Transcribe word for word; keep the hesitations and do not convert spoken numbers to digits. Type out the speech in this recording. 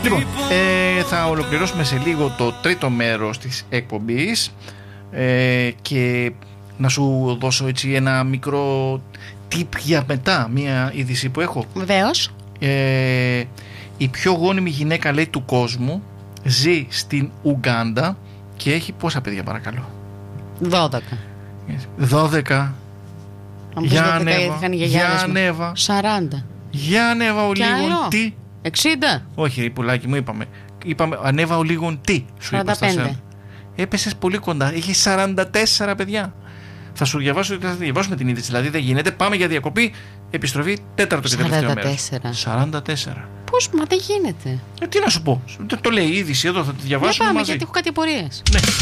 Λοιπόν, ε, θα ολοκληρώσουμε σε λίγο το τρίτο μέρος της εκπομπής ε, και να σου δώσω έτσι ένα μικρό tip για μετά, μια είδηση που έχω. Βεβαίως. Ε, η πιο γόνιμη γυναίκα, λέει, του κόσμου ζει στην Ουγκάντα και έχει πόσα παιδιά, παρακαλώ? Δώδεκα. Δώδεκα. Για ανέβα, για ανέβα. Σαράντα. Για ανέβα ο λίγον τι. Εξήντα. Όχι, πουλάκι μου, είπαμε. Είπαμε ανέβα ο λίγον τι. Σαράντα πέντε. Έπεσες πολύ κοντά. Έχει σαράντα τέσσερα παιδιά. Θα σου διαβάσω, θα διαβάσουμε την είδηση. Δηλαδή δεν γίνεται. Πάμε για διακοπή. Επιστροφή τέταρτο και τελευταίο μέρος. σαράντα τέσσερα. Πώς, μα δεν γίνεται. Ε, τι να σου πω. Το, το λέει η είδηση εδώ, θα τη διαβάσουμε. Για πάμε, μαζί. γιατί έχω κάτι απορίες. Ναι.